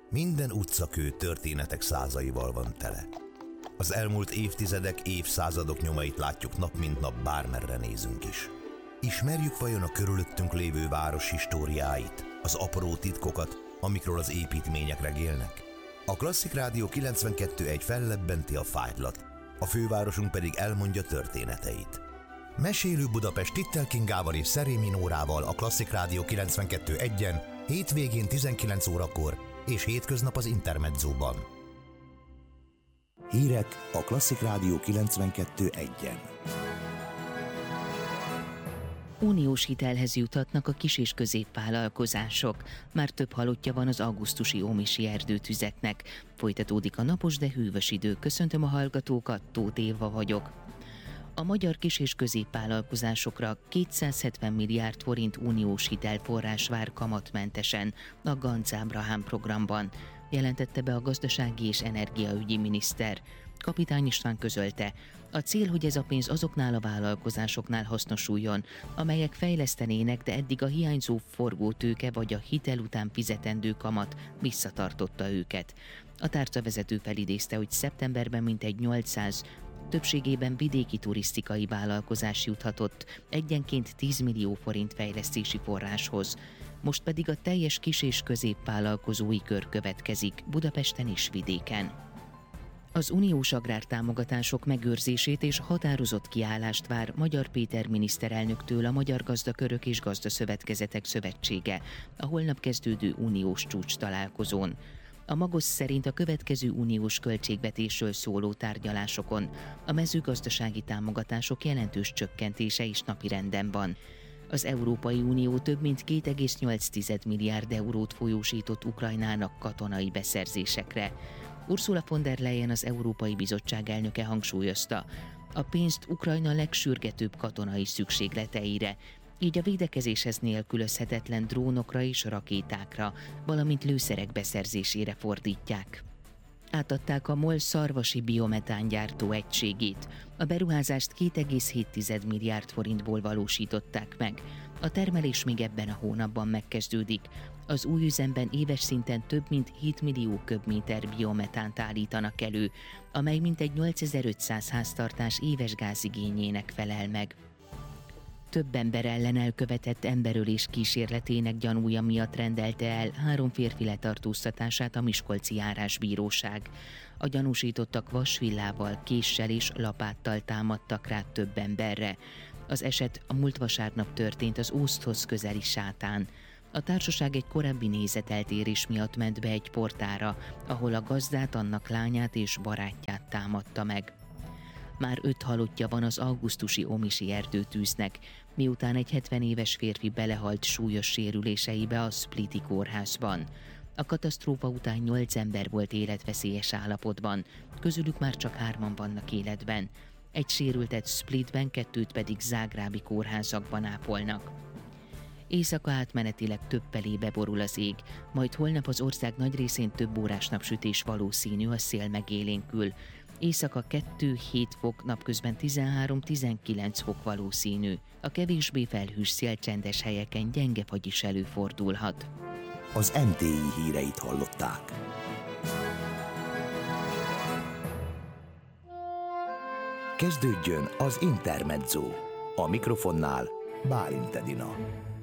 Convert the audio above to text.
Minden utcakő történetek százaival van tele. Az elmúlt évtizedek, évszázadok nyomait látjuk nap mint nap, bármerre nézünk is. Ismerjük vajon a körülöttünk lévő város históriáit, az apró titkokat, amikről az építmények regélnek? A Klasszik Rádió 92.1 fellebbenti a fájtlat, a fővárosunk pedig elmondja történeteit. Mesélő Budapest Tittel Kingával és Szerémi Nórával a Klasszik Rádió 92.1-en, hétvégén 19 órakor és hétköznap az Intermedzóban. Hírek a Klasszik Rádió 92.1-en. Uniós hitelhez juthatnak a kis- és középvállalkozások. Már több halottja van az augusztusi ómisi erdőtüzeknek. Folytatódik a napos, de hűvös idő. Köszöntöm a hallgatókat, Tóth Éva vagyok. A magyar kis- és középvállalkozásokra 270 milliárd forint uniós hitelforrás vár kamatmentesen a Ganz Ábrahám programban, jelentette be a gazdasági és energiaügyi miniszter. Kapitány István közölte, a cél, hogy ez a pénz azoknál a vállalkozásoknál hasznosuljon, amelyek fejlesztenének, de eddig a hiányzó forgótőke vagy a hitel után fizetendő kamat visszatartotta őket. A tárcavezető felidézte, hogy szeptemberben mintegy 800, többségében vidéki turisztikai vállalkozás juthatott egyenként 10 millió forint fejlesztési forráshoz. Most pedig a teljes kis- és középvállalkozói kör következik Budapesten és vidéken. Az uniós agrártámogatások megőrzését és határozott kiállást vár Magyar Péter miniszterelnöktől a Magyar Gazdakörök és Gazdaszövetkezetek Szövetsége a holnap kezdődő uniós csúcs találkozón. A Magos szerint a következő uniós költségvetésről szóló tárgyalásokon a mezőgazdasági támogatások jelentős csökkentése is napirenden van. Az Európai Unió több mint 2,8 milliárd eurót folyósított Ukrajnának katonai beszerzésekre. Ursula von der Leyen, az Európai Bizottság elnöke hangsúlyozta, a pénzt Ukrajna legsürgetőbb katonai szükségleteire, így a védekezéshez nélkülözhetetlen drónokra és rakétákra, valamint lőszerek beszerzésére fordítják. Átadták a MOL szarvasi biometángyártó egységét. A beruházást 2,7 milliárd forintból valósították meg. A termelés még ebben a hónapban megkezdődik. Az új üzemben éves szinten több mint 7 millió köbméter biometánt állítanak elő, amely mintegy 8500 háztartás éves gázigényének felel meg. Több ember ellen elkövetett emberölés kísérletének gyanúja miatt rendelte el 3 férfi letartóztatását a Miskolci Járásbíróság. A gyanúsítottak vasvillával, késsel és lapáttal támadtak rá több emberre. Az eset a múlt vasárnap történt az Ószthoz közeli Sátán. A társaság egy korábbi nézeteltérés miatt ment be egy portára, ahol a gazdát, annak lányát és barátját támadta meg. Már 5 halottja van az augusztusi ómisi erdőtűznek, miután egy 70 éves férfi belehalt súlyos sérüléseibe a Spliti kórházban. A katasztrófa után 8 ember volt életveszélyes állapotban, közülük már csak 3-an vannak életben. Egy sérültet Splitben, 2 pedig zágrábi kórházakban ápolnak. Éjszaka átmenetileg több pelébe borul az ég, majd holnap az ország nagy részén több órás napsütés valószínű, a szél megélénkül. Éjszaka 2-7 fok, napközben 13-19 fok valószínű. A kevésbé felhős szélcsendes helyeken gyenge fagy is előfordulhat. Az MTI híreit hallották. Kezdődjön az Intermezzo. A mikrofonnál Bálint Edina.